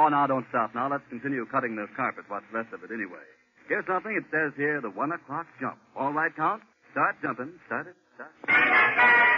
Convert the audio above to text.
now, don't stop. Now, let's continue cutting this carpet, what's left of it anyway. Here's something. It says here, the 1 o'clock jump. All right, Count? Start jumping. Start it. Start.